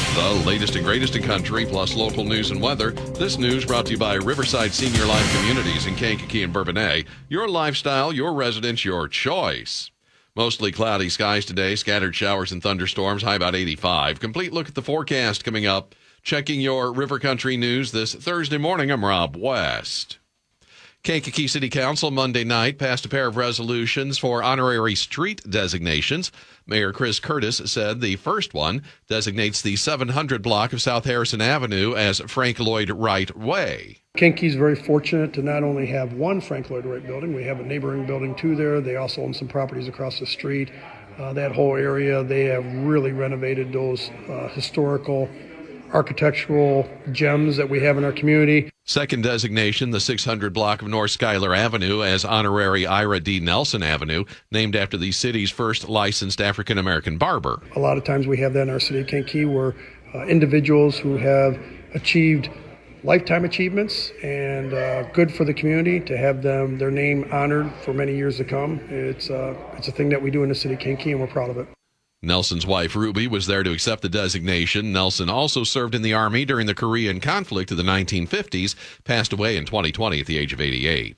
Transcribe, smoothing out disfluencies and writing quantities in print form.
The latest and greatest in country, plus local news and weather. This news brought to you by Riverside Senior Life Communities in Kankakee and Bourbonnais. Your lifestyle, your residence, your choice. Mostly cloudy skies today, scattered showers and thunderstorms, high about 85. Complete look at the forecast coming up. Checking your River Country news this Thursday morning, I'm Rob West. Kankakee City Council Monday night passed a pair of resolutions for honorary street designations. Mayor Chris Curtis said the first one designates the 700 block of South Harrison Avenue as Frank Lloyd Wright Way. Kankakee is very fortunate to not only have one Frank Lloyd Wright building, we have a neighboring building too there. They also own some properties across the street. That whole area, they have really renovated those historical architectural gems that we have in our community. Second designation, the 600 block of North Schuyler Avenue as honorary Ira D. Nelson Avenue, named after the city's first licensed African-American barber. A lot of times we have that in our city of Kankakee where individuals who have achieved lifetime achievements and good for the community to have their name honored for many years to come. It's a thing that we do in the city of Kankakee, and we're proud of it. Nelson's wife, Ruby, was there to accept the designation. Nelson also served in the Army during the Korean conflict of the 1950s, passed away in 2020 at the age of 88.